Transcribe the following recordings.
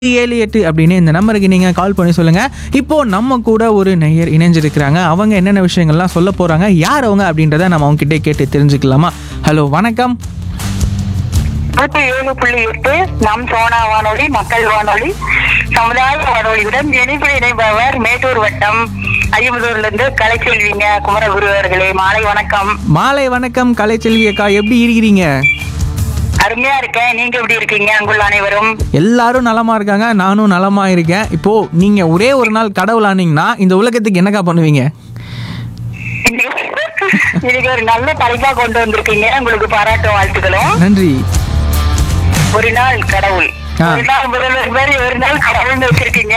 78 அப்படின்னு இந்த நம்பருக்கு நீங்கள் கால் பண்ணி சொல்லுங்கள். இப்போது நம்ம கூட ஒரு நேயர் இணைஞ்சிருக்கிறாங்க. அவங்க என்னென்ன விஷயங்கள்லாம் சொல்ல போகிறாங்க, யார் அவங்க அப்படின்றத நம்ம அவங்ககிட்ட கேட்டு தெரிஞ்சுக்கலாமா? ஹலோ, வணக்கம். 107.8 நம் சோனா வானொலி, மக்கள் வானொலி, சமுதாய வானொலியுடன் இணைப்பவர் மேட்டூர் வட்டம் ஐயம்பதூர்ல இருந்து கலைச்செல்விங்க குமரகுரு அவர்களே. மாலை வணக்கம். மாலை வணக்கம் கலைச்செல்வி அக்கா, எப்படி இருக்கிறீங்க? அருமையா இருக்கேன். நீங்க எப்படி இருக்கீங்க? அங்குள்ள அனைவரும் எல்லாரும் நலமா இருக்காங்க, நானும் நலமா இருக்கேன். இப்போ நீங்க ஒரே ஒரு நாள் கடவுள் ஆனீங்கன்னா இந்த உலகத்துக்கு என்னக்கா பண்ணுவீங்க? இன்னைக்கு ஒரு நல்ல தலைப்பா கொண்டு வந்திருக்கீங்க. உங்களுக்கு பாராட்டும் வாழ்த்துக்களும். நன்றி. ஒரு நாள் கடவுள், ஒரு நாள் முதல்வர் மாதிரி ஒரு நாள் கடவுள்னு வச்சிருக்கீங்க.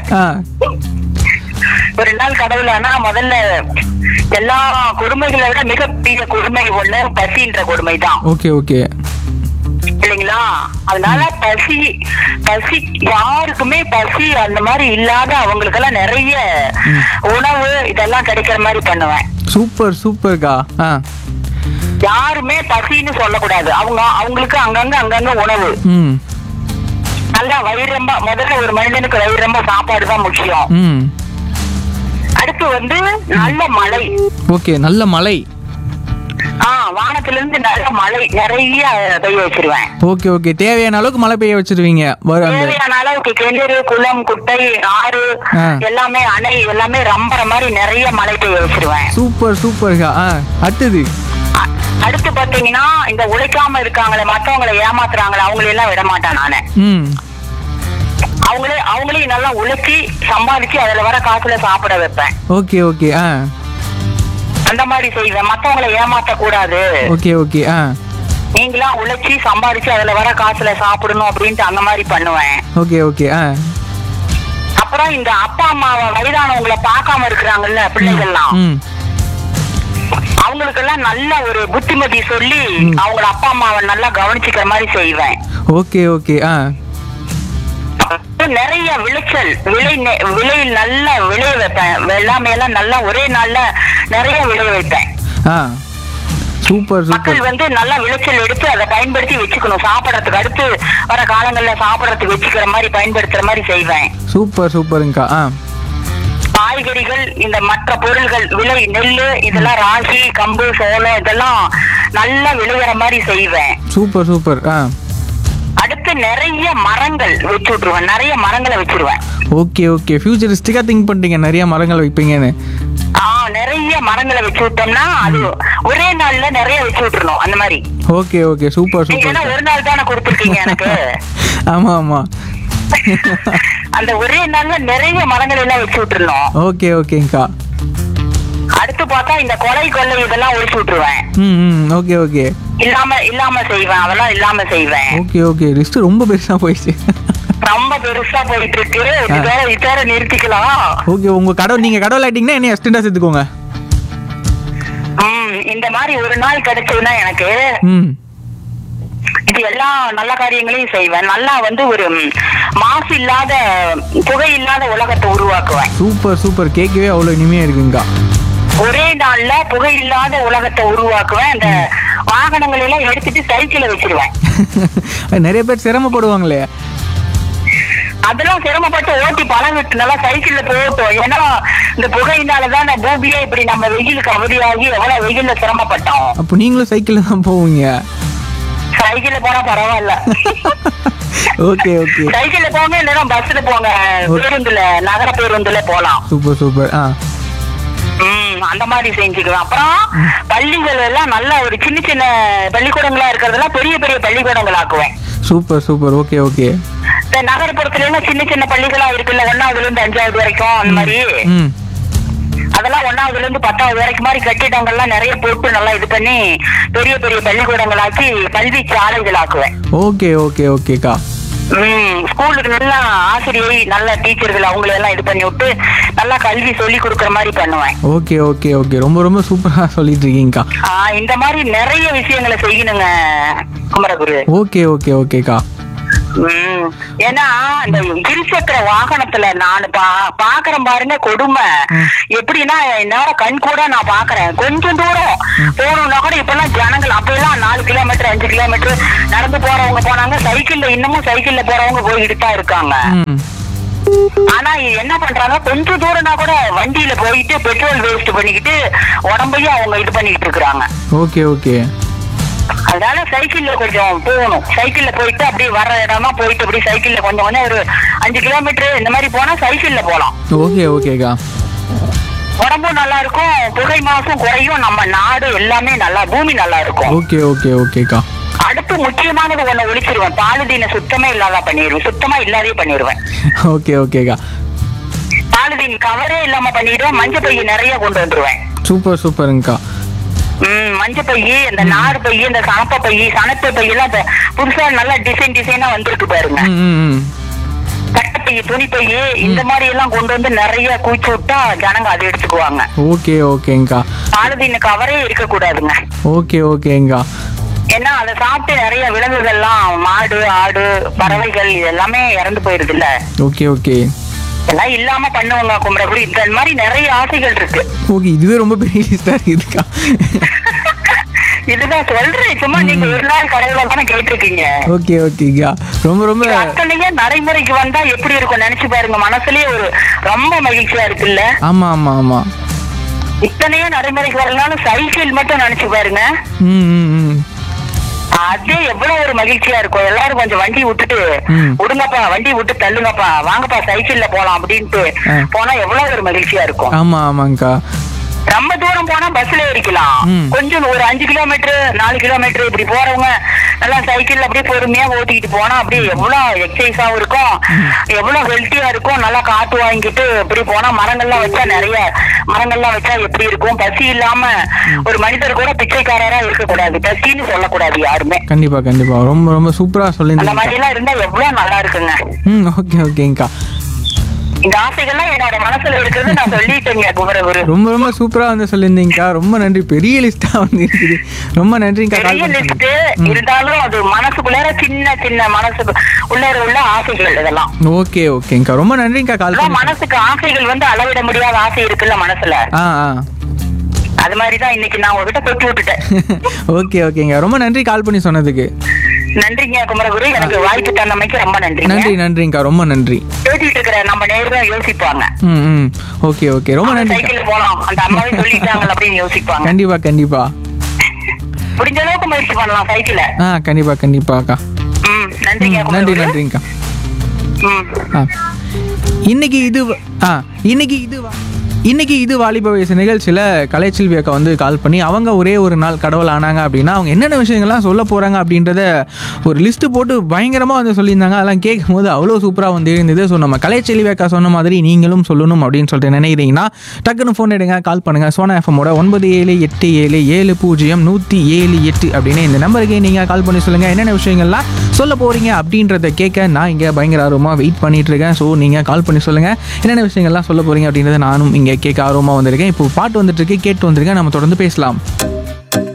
ஒரு நாள் கடவுள் ஆனா முதல்ல எல்லா கொடுமைகளை விட மிகப்பெரிய கொடுமை ஒண்ணு பசின்ற கொடுமை தான். ஓகே ஓகே இல்லைங்களா? அதனால பசி பசி யாருக்குமே பசி அந்த மாதிரி இல்லாத அவங்களுக்கெல்லாம் நிறைய உணவு இதெல்லாம் கிடைக்கிற மாதிரி பண்ணுவேன். சூப்பர் சூப்பர்க்கா. யாருமே பசின்னு சொல்லக்கூடாது. அவங்களுக்கு அங்கங்க உணவு நல்லா வயிறு ரொம்ப, முதல்ல ஒரு மனிதனுக்கு வயிறு ரொம்ப சாப்பாடு தான் முக்கியம். அடுத்து வந்து நல்ல மழை. ஓகே, நல்ல மழை. வானத்துல இருந்து நல்ல மழை நிறைய பெய்ய வச்சிருவேன். ஓகே ஓகே, தேவையான அளவுக்கு மழை பெய்ய வச்சிருவீங்க. தேவையான அளவுக்கு கிணறு, குளம், குட்டை, ஆறு எல்லாமே, அணை எல்லாமே ரம்பற மாதிரி நிறைய மழை பெய்ய வச்சிருவேன். சூப்பர் சூப்பர்க்கா. அடுத்து பாத்தீங்கன்னா இந்த உழைக்காம இருக்காங்களே, மத்தவங்களை ஏமாத்துறாங்களே, அவங்களை எல்லாம் விட மாட்டேன் நானு. அவங்களையும் நல்லா உழைச்சி சம்பாதிச்சு அதுல வர காசுல சாப்பிட வைப்பேன். Okay okay. அந்த மாதிரி செய்வேன். மத்தவங்களை ஏமாத்த கூடாது. Okay okay. நீங்களா உழைச்சி சம்பாதிச்சு அதுல வர காசுல சாப்பிடணும் அப்படின்ட்டு அந்த மாதிரி பண்ணுவேன். Okay okay. அப்புறம் இந்த அப்பா அம்மாவை வயதானவங்களை பார்க்காம இருக்கிறாங்கல்ல பிள்ளைகள்லாம், அவங்களுக்கெல்லாம் நல்ல ஒரு புத்திமதி சொல்லி அவங்கள அப்பா அம்மாவை நல்லா கவனிச்சுக்கிற மாதிரி செய்வேன். Okay okay. நிறைய விளைச்சல் விலை நல்ல விளைய வைப்பேன். எல்லாமே எல்லாம் நல்லா ஒரே நாள்ல நிறைய விளைய வைப்பேன். சூப்பர். மக்கள் வந்து நல்லா விளைச்சல் எடுத்து அதை பயன்படுத்தி வச்சுக்கணும். சாப்பிடறதுக்கு அடுத்து வர காலங்கள்ல சாப்பிடறதுக்கு வச்சுக்கிற மாதிரி பயன்படுத்துற மாதிரி செய்வேன். சூப்பர் சூப்பருங்கக்கா. காய்கறிகள், இந்த மற்ற பொருள்கள், விலை நெல்லு இதெல்லாம், ராகி, கம்பு, சோளம் இதெல்லாம் நல்லா விளையிற மாதிரி செய்வேன். Super super. அடுத்து நிறைய மரங்கள் வச்சு விட்டுருவேன். நிறைய மரங்களை வச்சிருவேன். ஓகே ஓகே, ஃபியூச்சரிஸ்டிக்கா திங்க் பண்றீங்க, நிறைய மரங்கள் வைப்பீங்கன்னு. நிறைய மரங்களை வச்சு விட்டோம்னா அது ஒரே நாள்ல நிறைய வச்சு விட்டுறணும். அந்த மாதிரி. Okay okay, super super. ஒரு நாள் தானே கொடுத்துருக்கீங்க எனக்கு. ஆமா ஆமா. அந்த ஒரே நாள்ல நிறைய மரங்கள் எல்லாம் வச்சு விட்டுறணும். ஓகே ஓகேங்கக்கா. அடுத்து பார்த்தா இந்த கொலை கொள்ளை இதெல்லாம் ஒழிச்சு விட்டுருவேன். Okay okay. இல்லாம செய்வேன். அதெல்லாம் இல்லாம செய்வேன். ஓகே ஓகே, லிஸ்ட் ரொம்ப பெருசா போயிடுச்சு. ரொம்ப பெருசா போயிட்டு இருக்கு. இதோட நிறுத்திக்கலாம். ஓகே, உங்க கடவுள், நீங்க கடவுள் ஆயிட்டீங்கன்னா என்ன எக்ஸ்டெண்டா சேர்த்துக்கோங்க. இந்த மாதிரி ஒரு நாள் கிடைச்சதுன்னா எனக்கு இது எல்லா நல்ல காரியங்களையும் செய்வேன். நல்லா வந்து ஒரு மாசு இல்லாத, புகை இல்லாத உலகத்தை உருவாக்குவேன். சூப்பர் சூப்பர், கேட்கவே அவ்வளவு இனிமையா இருக்குங்கக்கா. ஒரே நாள்ல புகை இல்லாத உலகத்தை உருவாக்குவேன். அந்த வாகனங்கள் எல்லாம் எடுத்துட்டு சைக்கிள வச்சிருவேன். நிறைய பேர் சிரமப்படுவாங்களே. அதெல்லாம் சிரமப்பட்டு ஓட்டி பழகிட்டு நல்லா சைக்கிள்ல போட்டோம். ஏன்னா இந்த புகையினாலதான் பூமியே இப்படி நம்ம வெயிலுக்கு அவதியாகி எவ்வளவு வெயில்ல சிரமப்பட்டோம். அப்ப நீங்களும் சைக்கிள்ல தான் போவீங்க? சைக்கிள்ல போனா பரவாயில்ல. Okay okay. சைக்கிள்ல போங்க, இல்லைன்னா பஸ்ல போங்க, பேருந்துல, நகர பேருந்துல போலாம். Super super. அந்த மாதிரி செஞ்சுக்குவேன். அப்புறம் பள்ளிகள் எல்லாம் நல்ல ஒரு சின்ன சின்ன பள்ளிக்கூடங்களா இருக்கிறதெல்லாம் பெரிய பெரிய பள்ளிக்கூடங்கள் ஆக்குவேன். Super super. Okay okay. இந்த நகர்ப்புறத்துல எல்லாம் சின்ன சின்ன பள்ளிகளா இருக்குல்ல, 1ஆவதுல இருந்து 5ஆவது வரைக்கும் அந்த மாதிரி, அதெல்லாம் 1ஆவதுல இருந்து 10ஆவது வரைக்கும் மாதிரி கட்டிடங்கள்லாம் நிறைய போட்டு நல்லா இது பண்ணி பெரிய பெரிய பள்ளிக்கூடங்களாக்கி கல்வி சாலைகள் ஆக்குவேன். ஓகே ஓகே ஓகேக்கா. ஸ்கூலுக்கு நல்லா ஆசிரியை, நல்ல டீச்சர்கள் அவங்களை எல்லாம் இது பண்ணி விட்டு நல்லா கல்வி சொல்லி கொடுக்கற மாதிரி பண்ணுவேன். ஓகே ஓகே ஓகே, ரொம்ப ரொம்ப சூப்பரா சொல்லிட்டு இருக்கீங்கக்கா. இந்த மாதிரி நிறைய விஷயங்களை செய்யணுங்க குமரகுரு. ஓகே ஓகே ஓகேக்கா. ஏன்னா இந்த இருசக்கர வாகனத்துல நான் பாக்குறேன் பாருங்க கொடுமை. எப்படின்னா என்னால கண் கூட நான் பாக்குறேன். கொஞ்சம் தூரம் போகணும்னா கூட இப்பெல்லாம் ஜனங்கள் அப்ப எல்லாம் 4 கிலோமீட்டர் 5 கிலோமீட்டர் நடந்து போறவங்க போனாங்க. சைக்கிள்ல இன்னமும் சைக்கிள்ல போறவங்க போய்கிட்டு தான் இருக்காங்க. ஆனா என்ன பண்றாங்க, கொஞ்சம் தூரம்னா கூட வண்டியில போயிட்டு பெட்ரோல் வேஸ்ட் பண்ணிக்கிட்டு உடம்பையும் அவங்க இது பண்ணிக்கிட்டு இருக்காங்க. Okay okay. அதனால சைக்கிள்ல கொஞ்சம் போகணும். சைக்கிள்ல போயிட்டு அப்படியே வர இடமா போயிட்டு அப்படி சைக்கிள்ல கொஞ்சம் கொஞ்சம் ஒரு 5 கிலோமீட்டர் இந்த மாதிரி போனா சைக்கிள்ல போலாம். ஓகே ஓகேக்கா. உடம்பும் நல்லா இருக்கும், புகை மாசும் குறையும், நம்ம நாடு எல்லாமே நல்லா, பூமி நல்லா இருக்கும். ஓகே ஓகே ஓகேக்கா. அடுத்து முக்கியமானது ஒண்ணு ஒழிச்சிருவேன், பாலிதீனை சுத்தமே இல்லாத பண்ணிடுவேன், சுத்தமா இல்லாதே பண்ணிடுவேன். ஓகே ஓகேக்கா. பாலிதீன் கவரே இல்லாம பண்ணிடுவேன். மஞ்சள் பை நிறைய கொண்டு வந்துருவேன். சூப்பர் சூப்பருங்கக்கா. மஞ்சள் பை, இந்த நார் பை, இந்த சனப்ப பை, சனப்பை பை எல்லாம் புதுசா நல்லா டிசைனா வந்திருக்கு பாருங்க. கட்டப்பை, துணிப்பை இந்த மாதிரி எல்லாம் கொண்டு வந்து நிறைய குவிச்சு விட்டா ஜனங்க அதை எடுத்துக்குவாங்க. ஓகே ஓகேங்கா. பாலிதீன் கவரே இருக்க கூடாதுங்க. ஓகே ஓகேங்கா. ஏன்னா அதை சாப்பிட்டு நிறைய விலங்குகள்லாம், மாடு ஆடு பறவைகள் இதெல்லாமே இறந்து போயிருது இல்ல. Okay okay. எல்லாம் இல்லாம பண்ணுவாங்க குமரகுடி. இந்த மாதிரி நிறைய ஆசைகள் இருக்கு. ஓகே, இதுவே ரொம்ப பெரிய லிஸ்டா இருக்குக்கா. இதுதான் சொல்றேன், சும்மா நீங்க ஒரு நாள் கடையில தானே கேட்டிருக்கீங்க. ஓகே ஓகேக்கா. ரொம்ப ரொம்ப அத்தனையே நடைமுறைக்கு வந்தா எப்படி இருக்கும் நினைச்சு பாருங்க. மனசுலயே ஒரு ரொம்ப மகிழ்ச்சியா இருக்குல்ல. ஆமா ஆமா ஆமா. இத்தனையே நடைமுறைக்கு வரலாலும் சைக்கிள் மட்டும் நினைச்சு பாருங்க. அதே எவ்வளவு ஒரு மகிழ்ச்சியா இருக்கும். எல்லாரும் கொஞ்சம் வண்டி விட்டுட்டு விடுங்கப்பா, வண்டி விட்டு தள்ளுங்கப்பா, வாங்கப்பா சைக்கிள்ல போலாம் அப்படின்ட்டு போனா எவ்வளவு ஒரு மகிழ்ச்சியா இருக்கும். ஆமா ஆமாங்கக்கா. ரொம்ப தூரம் போனா பஸ்ல ஏறிக்கலாம். கொஞ்சம் ஒரு 5 கிலோமீட்டர் 4 கிலோமீட்டர் இப்படி போறவங்க நல்லா சைக்கிள்ல அப்படியே பொறுமையா ஓட்டிக்கிட்டு போனா அப்படியே எவ்வளவு எக்ஸசைஸாவும் இருக்கும், எவ்வளவு ஹெல்த்தியா இருக்கும். நல்லா காத்து வாங்கிட்டு இப்படி போனா மரங்கள்லாம் வச்சா நிறைய மரங்கள்லாம் வச்சா எப்படி இருக்கும். பசி இல்லாம ஒரு மனிதர் கூட பிச்சைக்காரரா இருக்கக்கூடாது, பசின்னு சொல்லக்கூடாது யாருமே. கண்டிப்பா கண்டிப்பா. ரொம்ப ரொம்ப சூப்பரா சொல்லிருந்தீங்க. அந்த மாதிரி எல்லாம் இருந்தா எவ்வளவு நல்லா இருக்குங்க. ஓகே ஓகேங்கக்கா. இந்த ஆசைகள்லாம் என்னோட மனசுல இருக்கிறது நான் சொல்லிட்டேங்க குமரகுரு. ரொம்ப ரொம்ப சூப்பரா வந்து சொல்லியிருந்தீங்கக்கா. ரொம்ப நன்றி. பெரிய லிஸ்டா வந்து இருக்குது. ரொம்ப நன்றிங்கக்கா. பெரிய லிஸ்ட் இருந்தாலும் அது மனசுக்குள்ளார சின்ன சின்ன மனசுக்கு உள்ளார உள்ள ஆசைகள் இதெல்லாம். ஓகே ஓகேங்கக்கா. ரொம்ப நன்றிங்கக்கா கால் பண்ணி. மனசுக்கு ஆசைகள் வந்து அளவிட முடியாத ஆசை இருக்குல்ல மனசுல. அது மாதிரிதான் இன்னைக்கு நான் உங்ககிட்ட தொட்டு விட்டுட்டேன். ஓகே ஓகேங்க. ரொம்ப நன்றி கால் பண்ணி சொன்னதுக்கு. நன்றிங்க குமரகுரு. எனக்கு வாய்ப்பு தந்தமைக்கு ரொம்ப நன்றி. நன்றி நன்றிங்கக்கா. ரொம்ப நன்றி. பேசிட்டு இருக்கிற நம்ம நேரம் யோசிப்பாங்க. Okay okay. ரொம்ப நன்றி. சைக்கிள் போலாம் அந்த அம்மாவே சொல்லிட்டாங்க அப்படின்னு யோசிப்பாங்க. கண்டிப்பா கண்டிப்பா. முடிஞ்ச அளவுக்கு முயற்சி பண்ணலாம் சைக்கிள. கண்டிப்பா கண்டிப்பாக்கா. நன்றிங்க. நன்றி நன்றிங்கக்கா. இன்னைக்கு இது வாலிப வயசு நிகழ்ச்சியில் கலைச்செல்வி அக்கா வந்து கால் பண்ணி அவங்க ஒரே ஒரு நாள் கடவுள் ஆனாங்க அப்படின்னா அவங்க என்னென்ன விஷயங்கள்லாம் சொல்ல போகிறாங்க அப்படின்றத ஒரு லிஸ்ட்டு போட்டு பயங்கரமாக வந்து சொல்லியிருந்தாங்க. அதெல்லாம் கேட்கும் போது அவ்வளோ சூப்பராக வந்து இருந்தது. ஸோ நம்ம கலைச்செல்வி அக்கா சொன்ன மாதிரி நீங்களும் சொல்லணும் அப்படின்னு சொல்லிட்டு நினைக்கிறீங்கன்னா டக்குன்னு ஃபோன் எடுங்க, கால் பண்ணுங்கள். சோனா எஃப்எம்மோட 9787700178 அப்படின்னு இந்த நம்பருக்கு நீங்கள் கால் பண்ணி சொல்லுங்கள் என்னென்ன விஷயங்கள்லாம் சொல்ல போகிறீங்க அப்படின்றத கேட்க நான் இங்கே பயங்கர ஆர்வமாக வெயிட் பண்ணிட்டு இருக்கேன். ஸோ நீங்கள் கால் பண்ணி சொல்லுங்கள் என்னென்ன விஷயங்கள்லாம் சொல்ல போகிறீங்க அப்படின்றத நானும் இங்கே கேட்க ஆர்வமாக வந்திருக்கேன். இப்போ பாட்டு வந்துட்டு இருக்கு, கேட்டு வந்திருக்கேன். நம்ம தொடர்ந்து பேசலாம்.